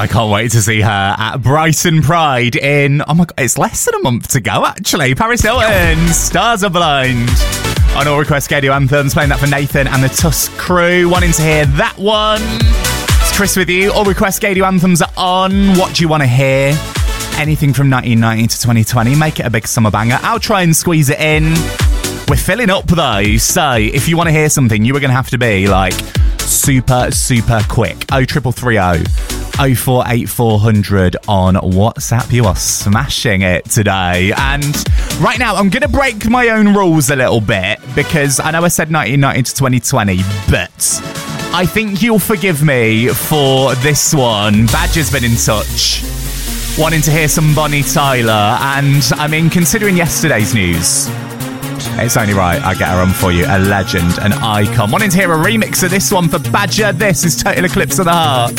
I can't wait to see her at Brighton Pride in, oh my God, it's less than a month to go, actually. Paris Hilton, Stars Are Blind. On All Request Radio Anthems, playing that for Nathan and the Tusk crew. Wanting to hear that one. It's Chris with you. All Request Radio Anthems are on. What do you want to hear? Anything from 1990 to 2020. Make it a big summer banger. I'll try and squeeze it in. We're filling up though, so if you want to hear something, you are going to have to be like super quick. 0330 048400 on WhatsApp. You are smashing it today. And right now, I'm going to break my own rules a little bit because I know I said 1990 to 2020, but I think you'll forgive me for this one. Badger's been in touch, wanting to hear some Bonnie Tyler. And I mean, considering yesterday's news, it's only right I get her on for you. A legend, an icon. Wanting to hear a remix of this one for Badger. This is Total Eclipse of the Heart.